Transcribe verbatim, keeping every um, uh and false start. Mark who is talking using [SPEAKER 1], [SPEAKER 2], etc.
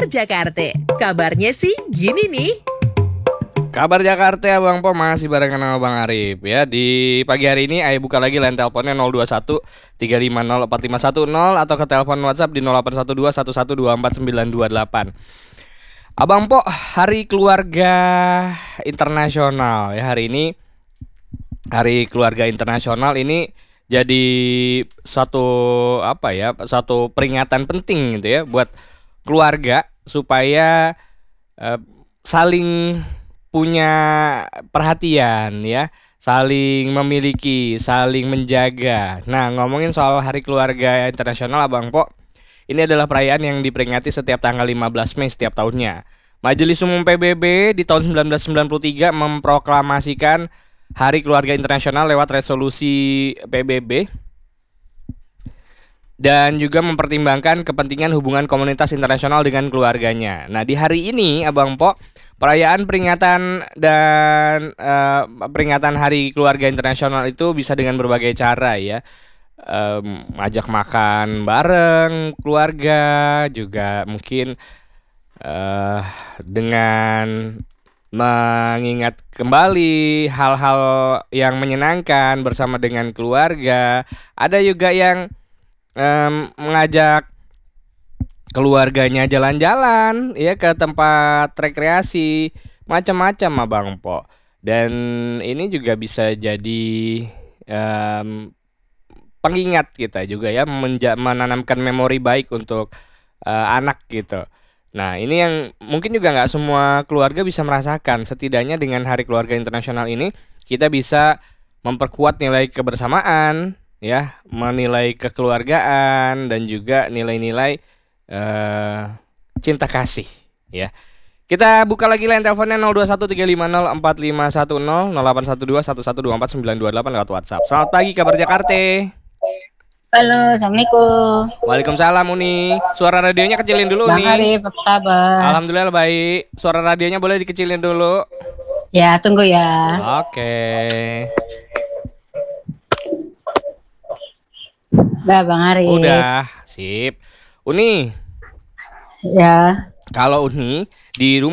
[SPEAKER 1] Jakarta. Kabarnya sih gini nih.
[SPEAKER 2] Kabar Jakarta Abang Po masih barengan sama Bang Arif ya. Di pagi hari ini Ayo buka lagi line teleponnya nol dua satu tiga lima nol empat lima satu nol atau ke telepon WhatsApp di nol delapan satu dua satu satu dua empat sembilan dua delapan. Abang Po, Hari Keluarga Internasional ya hari ini. Hari Keluarga Internasional ini jadi satu apa ya? Satu peringatan penting gitu ya buat keluarga supaya eh, saling punya perhatian ya, saling memiliki, saling menjaga. Nah, ngomongin soal Hari Keluarga Internasional Abang Po, ini adalah perayaan yang diperingati setiap tanggal lima belas Mei setiap tahunnya. Majelis Umum P B B di tahun sembilan belas sembilan puluh tiga memproklamasikan Hari Keluarga Internasional lewat resolusi P B B dan juga mempertimbangkan kepentingan hubungan komunitas internasional dengan keluarganya. Nah, di hari ini Abang Po, perayaan peringatan dan uh, peringatan Hari Keluarga Internasional itu bisa dengan berbagai cara ya. Um, ajak makan bareng keluarga, juga mungkin uh, dengan mengingat kembali hal-hal yang menyenangkan bersama dengan keluarga. Ada juga yang um, mengajak keluarganya jalan-jalan ya ke tempat rekreasi, macam-macam Abang Po. Dan ini juga bisa jadi um, pengingat kita juga ya, menja- menanamkan memori baik untuk uh, anak gitu. Nah, ini yang mungkin juga nggak semua keluarga bisa merasakan. Setidaknya dengan Hari Keluarga Internasional ini kita bisa memperkuat nilai kebersamaan ya, menilai kekeluargaan dan juga nilai-nilai uh, cinta kasih ya. Kita buka lagi line teleponnya nol dua satu tiga lima nol empat lima satu nol nol delapan satu dua satu satu dua empat sembilan dua delapan lewat WhatsApp. Selamat pagi kabar Jakarta.
[SPEAKER 3] Halo, Assalamualaikum.
[SPEAKER 2] Waalaikumsalam Uni. Suara radionya kecilin dulu
[SPEAKER 3] Bang
[SPEAKER 2] Uni.
[SPEAKER 3] Arif, apa kabar?
[SPEAKER 2] Alhamdulillah baik. Suara radionya boleh dikecilin dulu.
[SPEAKER 3] Ya, tunggu ya.
[SPEAKER 2] Oke.
[SPEAKER 3] Udah, Bang Arif.
[SPEAKER 2] Udah, sip. Uni,
[SPEAKER 3] Ya.
[SPEAKER 2] kalau Uni di rumah